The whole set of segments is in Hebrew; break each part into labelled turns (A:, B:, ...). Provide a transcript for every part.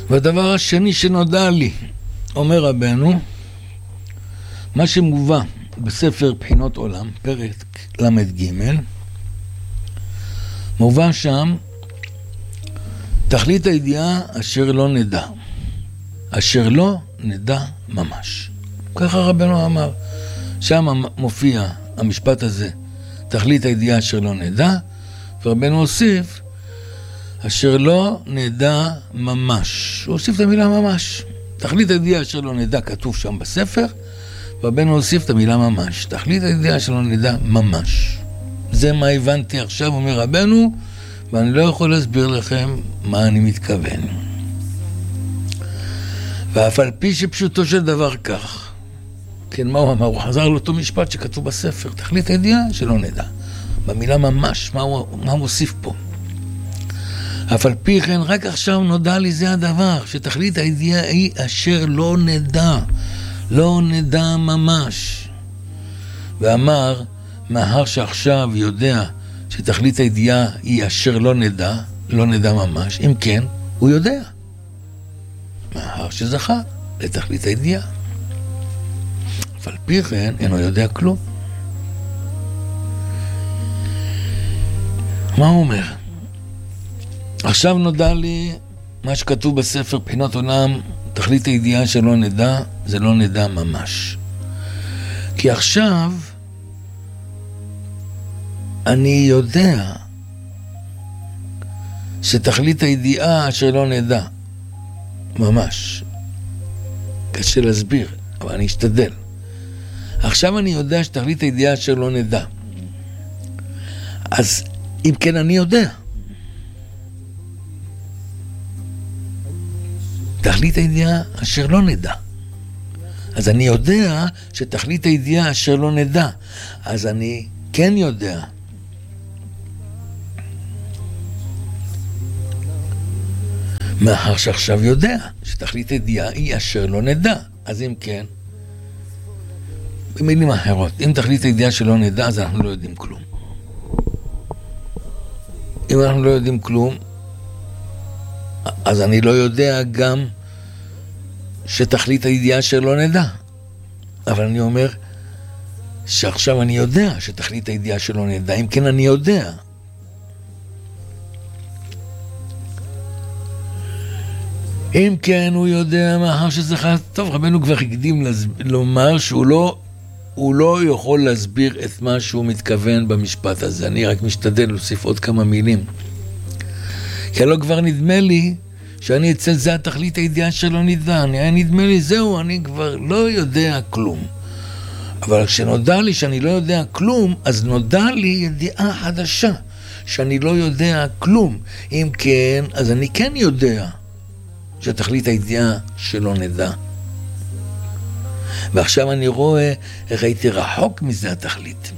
A: והדבר השני שנודע לי, אומר רבנו, מה שמובא בספר בחינות עולם, פרק למד ג', מובא שם תכלית הידיעה אשר לא נדע. אשר לא נדע ממש. ככה רבנו אמר. שם מופיע המשפט הזה, תכלית הידיעה אשר לא נדע, ורבנו הוסיף, אשר לא נדע ממש. הוא הוסיף את המילה ממש. תכלית הידיעה אשר לא נדע כתוב שם בספר, ורבנו הוסיף את המילה ממש. תכלית הידיעה אשר לא נדע ממש. זה מה הבנתי עכשיו, אומר רבנו, ואני לא יכול להסביר לכם מה אני מתכוון. ואף על פי שפשוטו של דבר כך, כן, מה הוא אמר? הוא חזר לאותו משפט שכתוב בספר, תכלית הידיעה שלא נדע. במילה ממש, מה הוא מוסיף פה? אף על פי כן, רק עכשיו נודע לי זה הדבר, שתכלית הידיעה היא אשר לא נדע, לא נדע ממש. ואמר, מאחר שעכשיו יודע שתכלית הידיעה היא אשר לא נדע, לא נדע ממש, אם כן, הוא יודע. מאחר שזכה לתכלית הידיעה. אף על פי כן, אינו יודע כלום. מה הוא אומר? עכשיו נודע לי מה שכתוב בספר בחינות עולם, תכלית הידיעה שלא נדע, זה לא נדע ממש. כי עכשיו אני יודע שתכלית הידיעה אשר לא נדע ממש. קשה להסביר, אבל אני אשתדל. עכשיו אני יודע שתכלית הידיעה אשר לא נדע. אז אם כן אני יודע. תכלית הידיעה אשר לא נדע. אז אני יודע שתכלית הידיעה אשר לא נדע. אז אני כן יודע. מאחר שעכשיו יודע שתכלית הידיעה היא אשר לא נדע. אז אם כן, במילים אחרות, אם תכלית הידיעה שלא נדע, אז אנחנו לא יודעים כלום. אם אנחנו לא יודעים כלום, אז אני לא יודע גם שתכלית הידיעה שלא נדע. אבל אני אומר שעכשיו אני יודע שתכלית הידיעה שלא נדע. אם כן אני יודע. אם כן הוא יודע מאחר שזכה, טוב, רבנו כבר הקדים לומר שהוא לא יכול להסביר את מה שהוא מתכוון במשפט הזה. אני רק משתדל להוסיף עוד כמה מילים. כי לא כבר נדמה לי שאני אצל זה התכלית הידיעה שלא נדע. נדמה לי זהו, אני כבר לא יודע כלום. אבל כשנודע לי שאני לא יודע כלום, אז נודע לי ידיעה חדשה, שאני לא יודע כלום. אם כן, אז אני כן יודע שתכלית הידיעה שלא נדע. ועכשיו אני רואה איך הייתי רחוק מזה התכלית.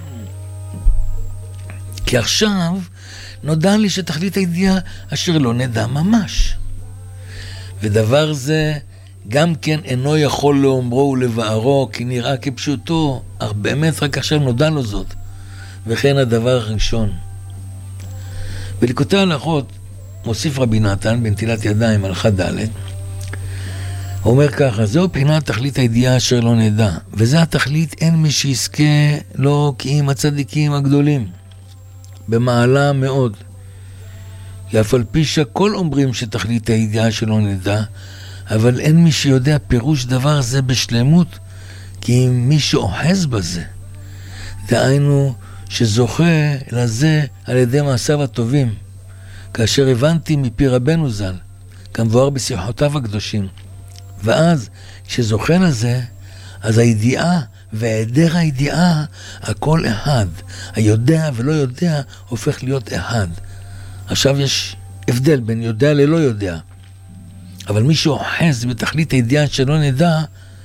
A: כי עכשיו נודע לי שתכלית הידיעה אשר לא נדע ממש. ודבר זה גם כן אינו יכול לאומרו ולבארו, כי נראה כפשוטו, אך באמת רק עכשיו נודע לו זאת. וכן הדבר הראשון. בליקוטי ההלכות מוסיף רבי נתן בנטילת ידיים הלכה ד', הוא אומר ככה, זהו בחינת תכלית הידיעה אשר לא נדע, וזה התכלית אין מי שיזכה לו כי אם הצדיקים הגדולים, במעלה מאוד. כי אף על פי שהכל אומרים שתכלית הידיעה שלא נדע, אבל אין מי שיודע פירוש דבר זה בשלמות, כי אם מי שאוחז בזה, דהיינו שזוכה לזה על ידי מעשיו הטובים, כאשר הבנתי מפי רבנו ז"ל, כמבואר בשיחותיו הקדושים. ואז, כשזוכה לזה, אז הידיעה והיעדר הידיעה, הכל אחד. היודע ולא יודע הופך להיות אחד. עכשיו יש הבדל בין יודע ללא יודע. אבל מי שאוחז בתכלית הידיעה שלא נדע,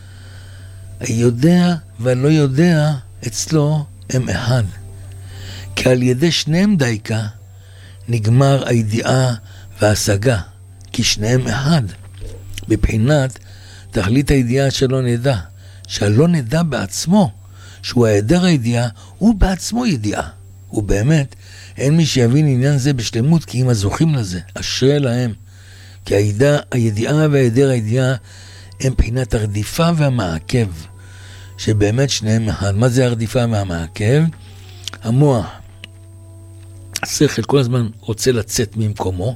A: היודע והלא יודע אצלו הם אחד. כי על ידי שניהם דייקה, נגמר הידיעה וההשגה, כי שניהם אחד. בבחינת תכלית הידיעה שלא נדע, שהלא נדע בעצמו, שהוא היעדר הידיעה, הוא בעצמו ידיעה. ובאמת, אין מי שיבין עניין זה בשלמות, כי אם הזוכים לזה, אשרי להם. כי הידיעה והיעדר הידיעה הם בחינת הרדיפה והמעכב, שבאמת שניהם אחד. מה זה הרדיפה והמעכב? המוח, השכל כל הזמן רוצה לצאת ממקומו,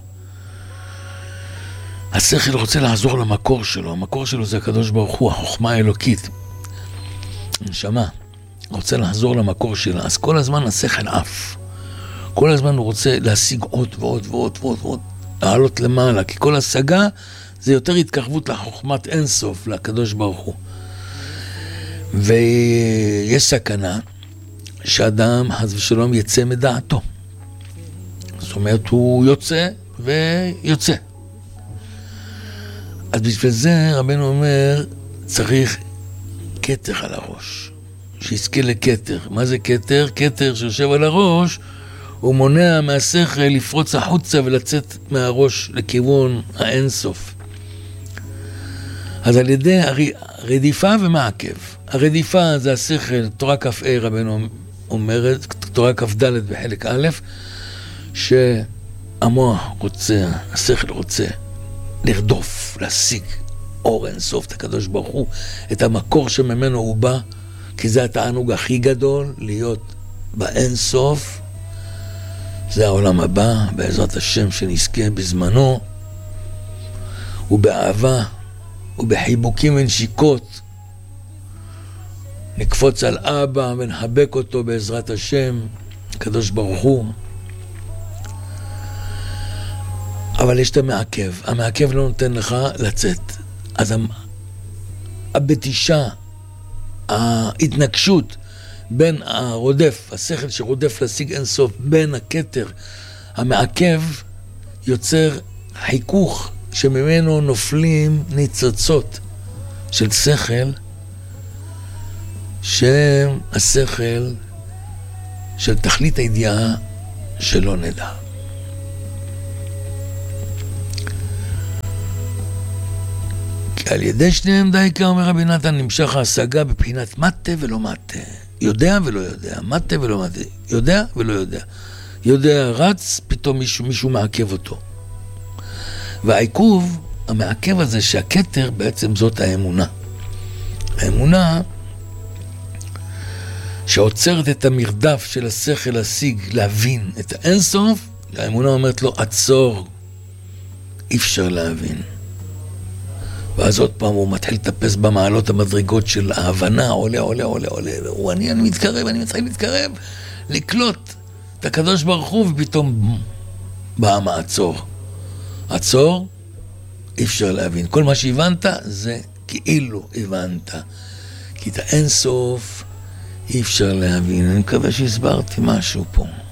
A: השכל רוצה לעזור למקור שלו, המקור שלו זה הקדוש ברוך הוא, החוכמה האלוקית, נשמה, רוצה לחזור למקור שלה, אז כל הזמן השכל עף, כל הזמן הוא רוצה להשיג עוד ועוד ועוד ועוד ועוד, לעלות למעלה, כי כל השגה זה יותר התקרבות לחוכמת אינסוף, לקדוש ברוך הוא. ויש סכנה שאדם חס ושלום יצא מדעתו. זאת אומרת, הוא יוצא ויוצא. אז בשביל זה רבנו אומר, צריך כתר על הראש, שיזכה לכתר. מה זה כתר? כתר שיושב על הראש, הוא מונע מהשכל לפרוץ החוצה ולצאת מהראש לכיוון האינסוף. אז על ידי רדיפה ומעכב. הרדיפה זה השכל, תורה כ"ה רבנו אומרת, תורה כ"ד בחלק א', שהמוח רוצה, השכל רוצה לרדוף, להשיג אור אינסוף, את הקדוש ברוך הוא, את המקור שממנו הוא בא, כי זה התענוג הכי גדול, להיות באינסוף. זה העולם הבא, בעזרת השם שנזכה בזמנו, ובאהבה, ובחיבוקים ונשיקות, נקפוץ על אבא ונחבק אותו בעזרת השם, הקדוש ברוך הוא. אבל יש את המעכב, המעכב לא נותן לך לצאת. אז הבתישה, ההתנגשות בין הרודף, השכל שרודף להשיג אינסוף, בין הכתר, המעכב יוצר חיכוך שממנו נופלים ניצוצות של שכל, שהשכל של תכלית הידיעה שלא נדע. כי על ידי שניהם דייקה, אומר רבי נתן, נמשך ההשגה בבחינת מטה ולא מטה. יודע ולא יודע, מטה ולא מטה, יודע ולא יודע. יודע רץ, פתאום מישהו מעכב אותו. והעיכוב, המעכב הזה שהכתר בעצם זאת האמונה. האמונה שעוצרת את המרדף של השכל להשיג, להבין את האינסוף, האמונה אומרת לו, עצור, אי אפשר להבין. ואז עוד פעם הוא מתחיל לטפס במעלות המדרגות של ההבנה, עולה, עולה, עולה, עולה, אני מתקרב, אני מתחיל להתקרב, לקלוט את הקדוש ברוך הוא, ופתאום בא מעצור. עצור, אי אפשר להבין. כל מה שהבנת זה כאילו הבנת. כי את האינסוף אי אפשר להבין. אני מקווה שהסברתי משהו פה.